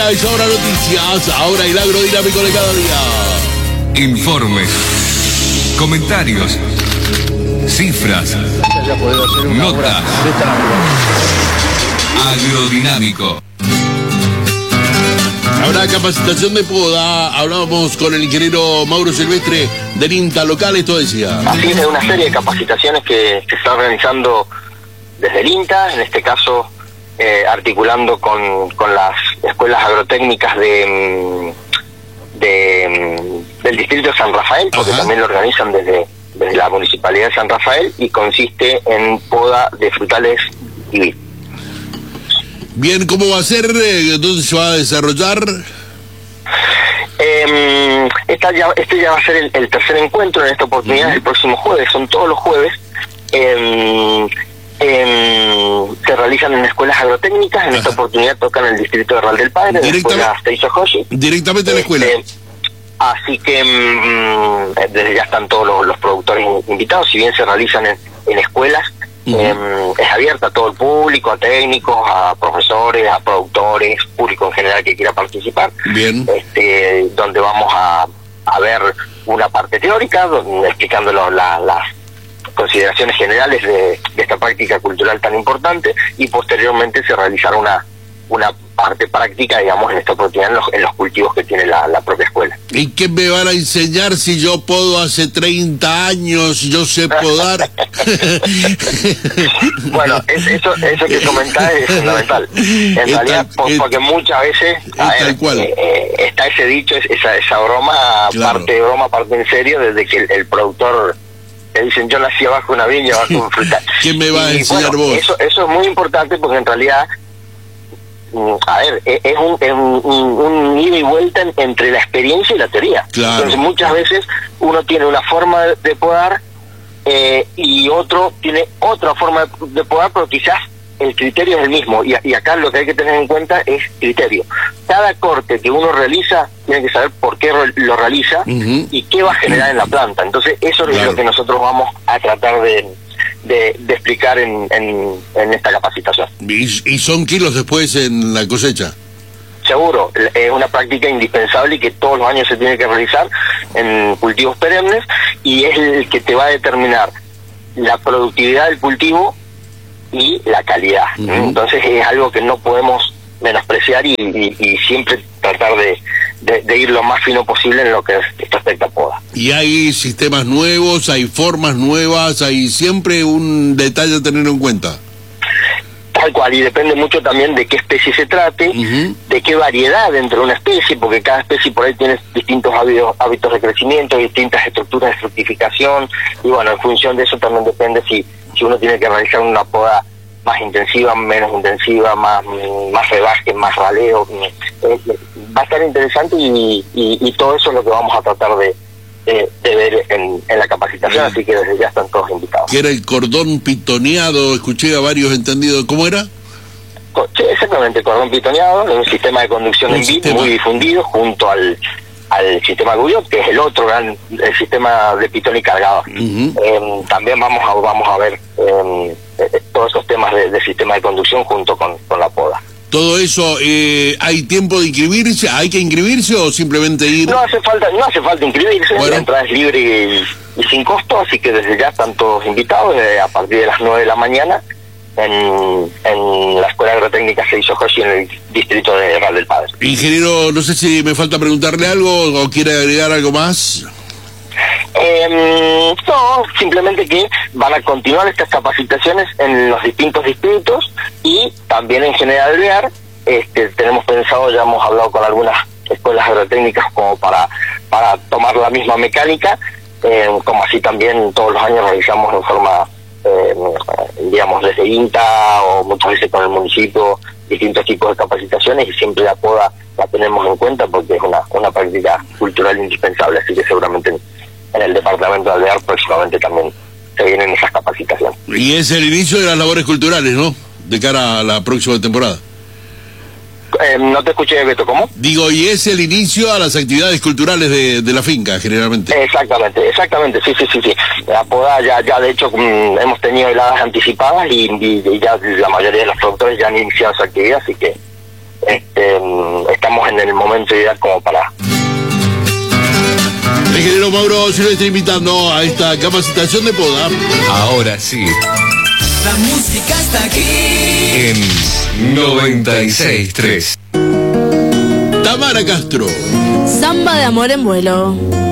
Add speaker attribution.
Speaker 1: A esa hora noticias, ahora el agrodinámico de cada día.
Speaker 2: Informes, comentarios, cifras, notas. Agrodinámico.
Speaker 1: Habrá capacitación de poda. Hablábamos con el ingeniero Mauro Silvestre del INTA local, esto decía.
Speaker 3: Así es, una serie de capacitaciones que se está organizando desde el INTA, en este caso articulando con las escuelas agrotécnicas del distrito de San Rafael, porque
Speaker 1: Ajá.
Speaker 3: también lo organizan desde la municipalidad de San Rafael, y consiste en poda de frutales y vid.
Speaker 1: Bien, ¿cómo va a ser? ¿Dónde se va a desarrollar?
Speaker 3: Este ya va a ser el tercer encuentro en esta oportunidad, el próximo jueves, son todos los jueves. Se realizan en escuelas agrotécnicas, en esta oportunidad tocan en el distrito de Real del Padre, en la escuela Seiso Hoshi.
Speaker 1: Directamente a la escuela.
Speaker 3: Así que desde ya están todos los productores invitados, si bien se realizan en escuelas, es abierta a todo el público, a técnicos, a profesores, a productores, público en general que quiera participar.
Speaker 1: Bien.
Speaker 3: Donde vamos a ver una parte teórica, explicando las consideraciones generales de esta práctica cultural tan importante, y posteriormente se realizará una parte práctica, digamos, en esta oportunidad en los cultivos que tiene la propia escuela.
Speaker 1: ¿Y qué me van a enseñar si yo podo hace 30 años, yo sé podar?
Speaker 3: Bueno, eso que comentás es fundamental. En realidad, porque muchas veces está ese dicho, esa broma,
Speaker 1: claro.
Speaker 3: parte de broma, parte en serio, desde que el productor te dicen yo nací abajo una viña, abajo un frutal.
Speaker 1: ¿Quién me va a enseñar
Speaker 3: bueno,
Speaker 1: vos?
Speaker 3: Eso es muy importante, porque en realidad, es un ida y vuelta entre la experiencia y la teoría.
Speaker 1: Claro.
Speaker 3: Entonces muchas veces uno tiene una forma de podar y otro tiene otra forma de podar, pero quizás el criterio es el mismo, y acá lo que hay que tener en cuenta es criterio. Cada corte que uno realiza tiene que saber por qué lo realiza y qué va a generar en la planta. Entonces eso es lo que nosotros vamos a tratar de explicar en esta capacitación.
Speaker 1: ¿Y son kilos después en la cosecha?
Speaker 3: Seguro, es una práctica indispensable y que todos los años se tiene que realizar en cultivos perennes, y es el que te va a determinar la productividad del cultivo y la calidad. Entonces es algo que no podemos menospreciar y siempre tratar de ir lo más fino posible en lo que respecta a poda.
Speaker 1: Y hay sistemas nuevos, hay formas nuevas, hay siempre un detalle a tener en cuenta.
Speaker 3: Tal cual, y depende mucho también de qué especie se trate, de qué variedad dentro de una especie, porque cada especie por ahí tiene distintos hábitos de crecimiento, distintas estructuras de fructificación, y bueno, en función de eso también depende si uno tiene que realizar una poda más intensiva, menos intensiva, más rebaje, más raleo. Va a estar interesante, y todo eso es lo que vamos a tratar de ver en la capacitación, así que desde ya están todos invitados.
Speaker 1: Que era el cordón pitoneado, escuché a varios entendidos, ¿cómo era?
Speaker 3: Sí, exactamente, cordón pitoneado, es un sistema de conducción en vid muy difundido junto al sistema Guyot, que es el otro gran sistema de pitón y cargado. También vamos a ver todos esos temas de sistema de conducción junto con la poda.
Speaker 1: Todo eso, ¿hay tiempo de inscribirse? ¿Hay que inscribirse o simplemente ir?
Speaker 3: No hace falta inscribirse, la entrada es libre y sin costo, así que desde ya están todos invitados a partir de las 9 de la mañana en la Escuela Agrotécnica Seiso Hoshi en el distrito de Real del Padre.
Speaker 1: Ingeniero, no sé si me falta preguntarle algo o quiere agregar algo más.
Speaker 3: No, simplemente que van a continuar estas capacitaciones en los distintos distritos y también en General Alvear. Tenemos pensado, ya hemos hablado con algunas escuelas agrotécnicas como para tomar la misma mecánica, como así también todos los años realizamos en forma, digamos, desde INTA o muchas veces con el municipio, distintos tipos de capacitaciones, y siempre la poda la tenemos en cuenta porque es una práctica cultural indispensable, así que seguramente en el departamento de Alvear próximamente también se vienen esas capacitaciones.
Speaker 1: Y es el inicio de las labores culturales, ¿no? De cara a la próxima temporada.
Speaker 3: No te escuché, Beto, ¿cómo?
Speaker 1: Digo, y es el inicio a las actividades culturales de la finca, generalmente.
Speaker 3: Exactamente, sí. La poda ya de hecho hemos tenido heladas anticipadas y ya la mayoría de los productores ya han iniciado su actividad, así que estamos el momento ideal como para...
Speaker 1: El ingeniero Mauro Silvestre invitando a esta capacitación de poda.
Speaker 2: Ahora sí,
Speaker 4: La música está aquí.
Speaker 2: en 96.3.
Speaker 1: Tamara Castro.
Speaker 5: Samba de amor en vuelo.